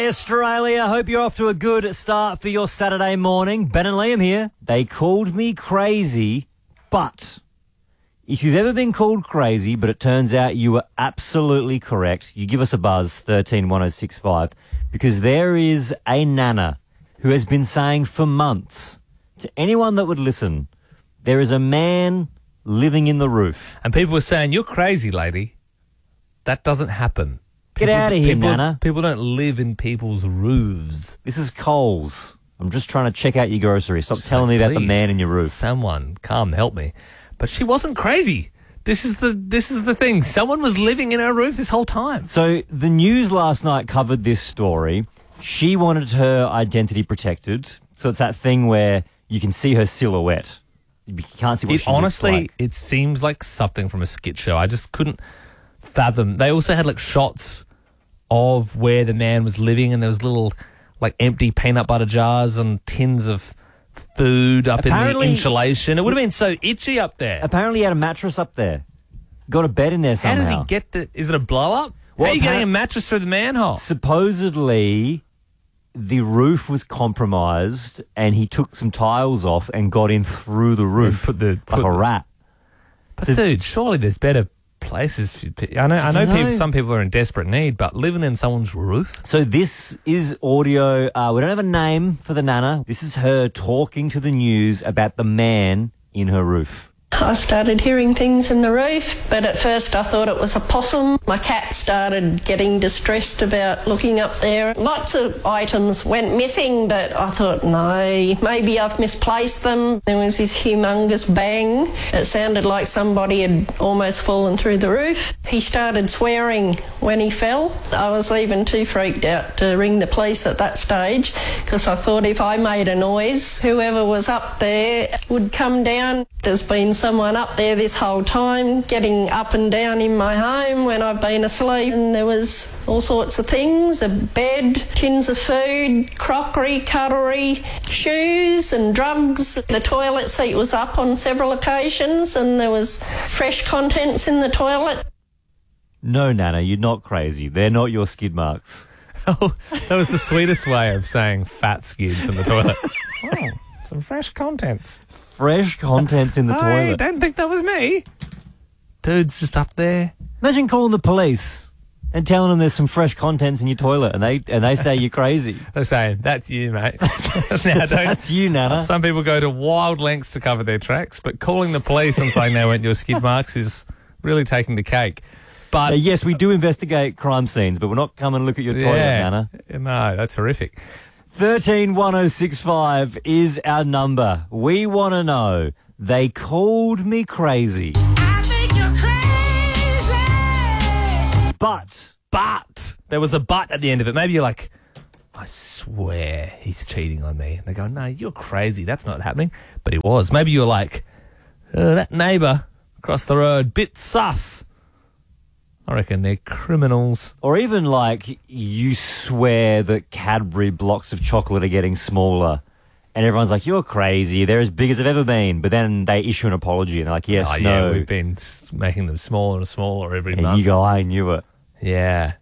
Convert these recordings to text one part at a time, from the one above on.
Australia, hope you're off to a good start for your Saturday morning. Ben and Liam here. They called me crazy, but if you've ever been called crazy, but it turns out you were absolutely correct, you give us a buzz, 131065, because there is a nana who has been saying for months to anyone that would listen, there is a man living in the roof. And people were saying, you're crazy, lady. That doesn't happen. Get out of here, Nana. People don't live in people's roofs. This is Coles. I'm just trying to check out your groceries. Stop telling me about the man in your roof. Someone, come help me. But she wasn't crazy. This is the thing. Someone was living in her roof this whole time. So the news last night covered this story. She wanted her identity protected. So it's that thing where you can see her silhouette. You can't see what she looks like. It seems like something from a skit show. I just couldn't fathom. They also had like shots of where the man was living, and there was little like empty peanut butter jars and tins of food up in the insulation. It would have been so itchy up there. Apparently he had a mattress up there. Got a bed in there somehow. How does he get the... Is it a blow-up? Well, how are you getting a mattress through the manhole? Supposedly the roof was compromised and he took some tiles off and got in through the roof like a rat. But dude, surely there's better places. I know people. Some people are in desperate need, but living in someone's roof. So this is audio. We don't have a name for the nana. This is her talking to the news about the man in her roof. I started hearing things in the roof, but at first I thought it was a possum. My cat started getting distressed about looking up there. Lots of items went missing, but I thought, no, maybe I've misplaced them. There was this humongous bang. It sounded like somebody had almost fallen through the roof. He started swearing when he fell. I was even too freaked out to ring the police at that stage, because I thought if I made a noise, whoever was up there would come down. There's been someone up there this whole time, getting up and down in my home when I've been asleep, and there was all sorts of things, a bed, tins of food, crockery, cutlery, shoes and drugs. The toilet seat was up on several occasions and there was fresh contents in the toilet. No, Nana, you're not crazy. They're not your skid marks. Oh, that was the sweetest way of saying fat skids in the toilet. Wow, some fresh contents. Fresh contents in the toilet. I don't think that was me. Dude's just up there. Imagine calling the police and telling them there's some fresh contents in your toilet, and they say you're crazy. They're saying, that's you, mate. That's you, Nana. Some people go to wild lengths to cover their tracks, but calling the police and saying they weren't your skid marks is really taking the cake. But yes, we do investigate crime scenes, but we're not coming to look at your toilet, Nana. No, that's horrific. 131065 is our number. We want to know. They called me crazy. I think you're crazy. But there was a but at the end of it. Maybe you're like, I swear he's cheating on me. And they go, no, you're crazy. That's not happening. But it was. Maybe you're like, that neighbour across the road, bit sus. I reckon they're criminals. Or even like you swear that Cadbury blocks of chocolate are getting smaller and everyone's like, you're crazy, they're as big as they've ever been. But then they issue an apology and they're like, yes, no. Yeah, we've been making them smaller and smaller every month. And you go, I knew it. Yeah.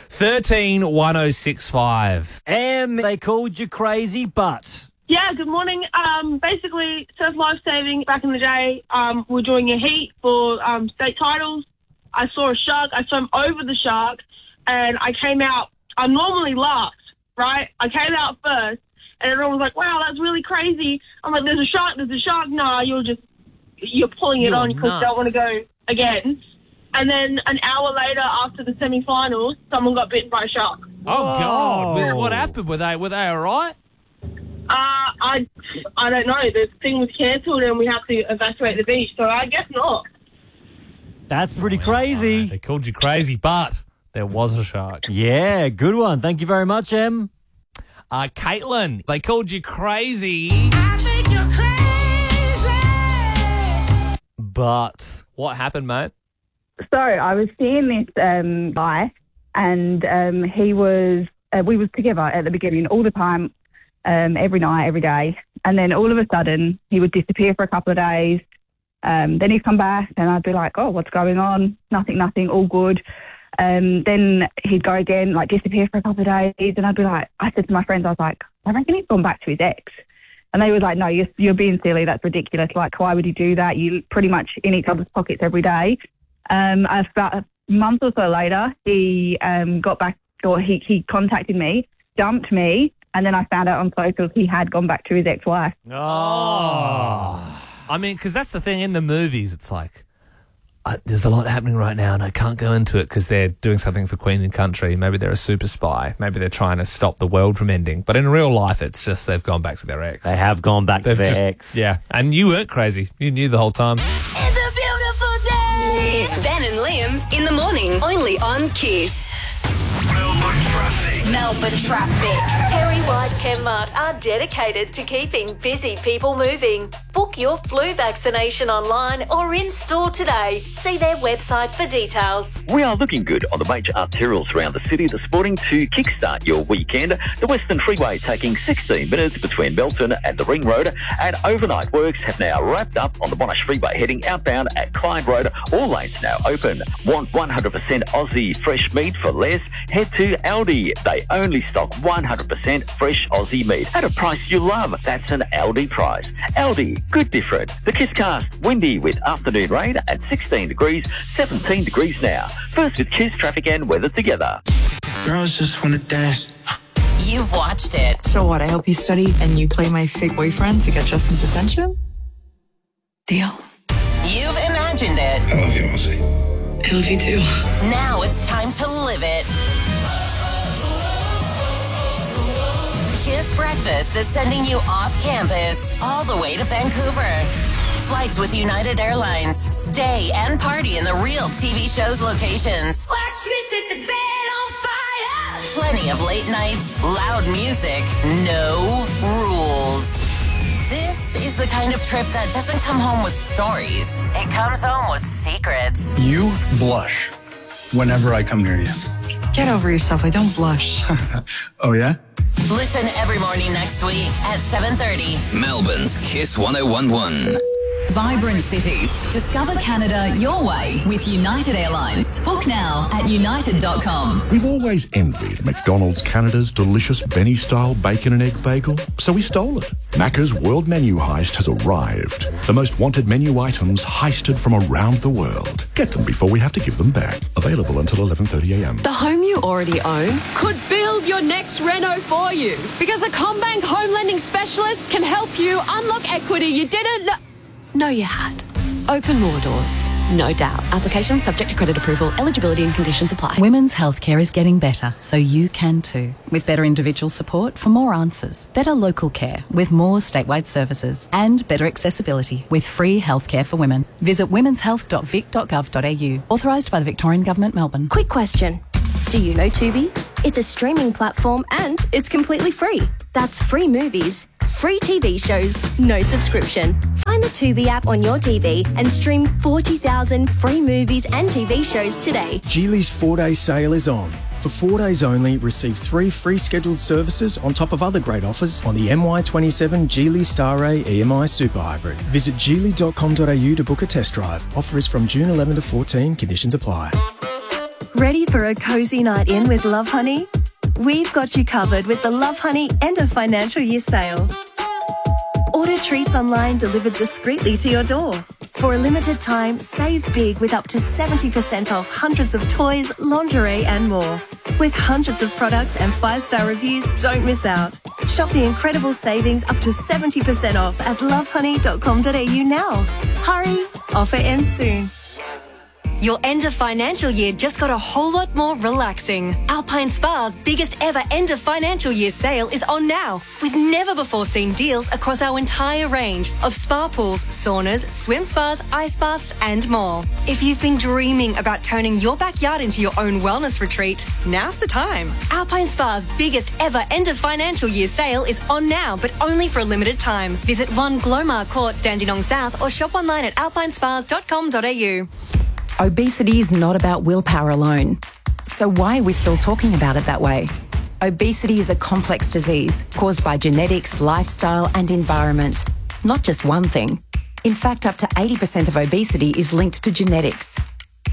131065. They called you crazy, but... Yeah, good morning. Basically, Surf Lifesaving, back in the day, we were doing a heat for state titles. I saw a shark. I swam over the shark, and I came out. I'm normally last, right? I came out first, and everyone was like, wow, that's really crazy. I'm like, there's a shark. No, you're pulling it on because you don't want to go again. And then an hour later, after the semi-finals, someone got bitten by a shark. Oh, God. What happened? Were they all right? I don't know. The thing was cancelled, and we had to evacuate the beach, so I guess not. That's pretty crazy. They called you crazy, but there was a shark. Yeah, good one. Thank you very much, Em. Caitlin, they called you crazy. I think you're crazy. But what happened, mate? So I was seeing this guy, and we was together at the beginning all the time, every night, every day. And then all of a sudden, he would disappear for a couple of days. Then he'd come back and I'd be like, oh, what's going on? Nothing, all good. Then he'd go again, like disappear for a couple of days. And I'd be like, I said to my friends, I was like, I reckon he's gone back to his ex. And they were like, no, you're being silly. That's ridiculous. Like, why would he do that? You pretty much in each other's pockets every day. About a month or so later, he got back, or he contacted me, dumped me, and then I found out on socials he had gone back to his ex-wife. Oh. I mean, because that's the thing in the movies. It's like, there's a lot happening right now and I can't go into it because they're doing something for Queen and Country. Maybe they're a super spy. Maybe they're trying to stop the world from ending. But in real life, it's just they've gone back to their ex. They have gone back to their ex. Yeah. And you weren't crazy. You knew the whole time. It's a beautiful day. It's Ben and Liam in the morning, only on Kiss. Melbourne traffic. Terry White Chemmart are dedicated to keeping busy people moving. Book your flu vaccination online or in store today. See their website for details. We are looking good on the major arterials around the city this morning to kickstart your weekend. The Western Freeway taking 16 minutes between Melton and the Ring Road, and overnight works have now wrapped up on the Monash Freeway heading outbound at Clyde Road. All lanes now open. Want 100% Aussie fresh meat for less? Head to Aldi. They only stock 100% fresh Aussie meat at a price you love. That's an Aldi price. Aldi, good different. The Kisscast, windy with afternoon rain at 16 degrees, 17 degrees now. First with Kiss traffic and weather together. Girls just want to dance. You've watched it. So what, I help you study and you play my fake boyfriend to get Justin's attention? Deal. You've imagined it. I love you, Aussie. I love you too. Now it's time to live it. Kiss Breakfast is sending you off campus, all the way to Vancouver. Flights with United Airlines. Stay and party in the real TV show's locations. Watch me set the bed on fire. Plenty of late nights, loud music, no rules. This is the kind of trip that doesn't come home with stories. It comes home with secrets. You blush whenever I come near you. Get over yourself. I don't blush. Oh, yeah? Listen every morning next week at 7:30. Melbourne's Kiss 1011. Vibrant cities. Discover Canada your way with United Airlines. Book now at united.com. We've always envied McDonald's Canada's delicious Benny-style bacon and egg bagel, so we stole it. Macca's World Menu Heist has arrived. The most wanted menu items heisted from around the world. Get them before we have to give them back. Available until 11:30 a.m. The home you already own could build your next reno for you, because a CommBank home lending specialist can help you unlock equity you didn't know you had. Open more doors, no doubt. Application subject to credit approval. Eligibility and conditions apply. Women's healthcare is getting better, so you can too. With better individual support for more answers, better local care with more statewide services, and better accessibility with free healthcare for women. Visit womenshealth.vic.gov.au. Authorised by the Victorian Government, Melbourne. Quick question. Do you know Tubi? It's a streaming platform and it's completely free. That's free movies, free TV shows, no subscription. Find the Tubi app on your TV and stream 40,000 free movies and TV shows today. Geely's 4-day sale is on. For 4 days only, receive 3 free scheduled services on top of other great offers on the MY27 Geely Star Ray EMI Super Hybrid. Visit geely.com.au to book a test drive. Offer is from June 11 to 14. Conditions apply. Ready for a cozy night in with Love Honey? We've got you covered with the Love Honey end of financial year sale. Order treats online delivered discreetly to your door. For a limited time, save big with up to 70% off hundreds of toys, lingerie and more. With hundreds of products and 5-star reviews, don't miss out. Shop the incredible savings up to 70% off at lovehoney.com.au now. Hurry, offer ends soon. Your end of financial year just got a whole lot more relaxing. Alpine Spa's biggest ever end of financial year sale is on now, with never before seen deals across our entire range of spa pools, saunas, swim spas, ice baths and more. If you've been dreaming about turning your backyard into your own wellness retreat, now's the time. Alpine Spa's biggest ever end of financial year sale is on now, but only for a limited time. Visit 1 Glomar Court, Dandenong South, or shop online at alpinespas.com.au. Obesity is not about willpower alone. So why are we still talking about it that way? Obesity is a complex disease caused by genetics, lifestyle and environment. Not just one thing. In fact, up to 80% of obesity is linked to genetics.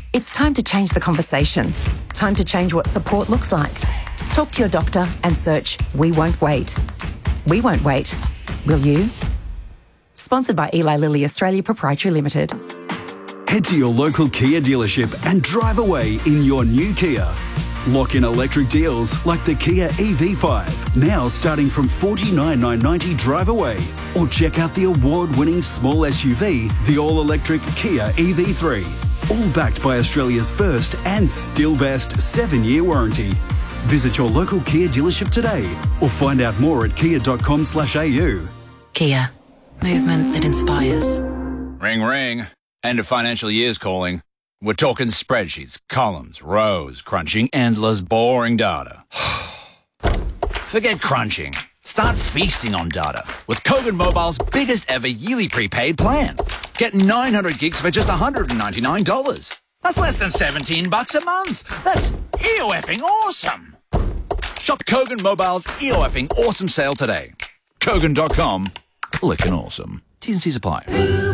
It's time to change the conversation. Time to change what support looks like. Talk to your doctor and search We Won't Wait. We won't wait. Will you? Sponsored by Eli Lilly Australia Proprietary Limited. Head to your local Kia dealership and drive away in your new Kia. Lock in electric deals like the Kia EV5, now starting from $49,990 drive away. Or check out the award-winning small SUV, the all-electric Kia EV3. All backed by Australia's first and still best 7-year warranty. Visit your local Kia dealership today or find out more at kia.com/au. Kia. Movement that inspires. Ring, ring. End of financial year's calling. We're talking spreadsheets, columns, rows, crunching endless, boring data. Forget crunching. Start feasting on data with Kogan Mobile's biggest ever yearly prepaid plan. Get 900 gigs for just $199. That's less than $17 a month. That's EOFing awesome. Shop Kogan Mobile's EOFing awesome sale today. Kogan.com. Clickin' awesome. T's and C's apply.